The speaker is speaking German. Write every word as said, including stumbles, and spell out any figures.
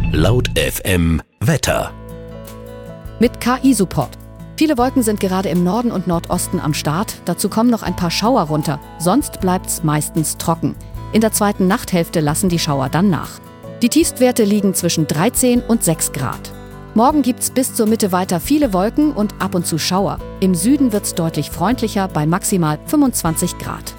Laut F M Wetter. Mit K I-Support. Viele Wolken sind gerade im Norden und Nordosten am Start. Dazu kommen noch ein paar Schauer runter. Sonst bleibt's meistens trocken. In der zweiten Nachthälfte lassen die Schauer dann nach. Die Tiefstwerte liegen zwischen dreizehn und sechs Grad. Morgen gibt's bis zur Mitte weiter viele Wolken und ab und zu Schauer. Im Süden wird's deutlich freundlicher bei maximal fünfundzwanzig Grad.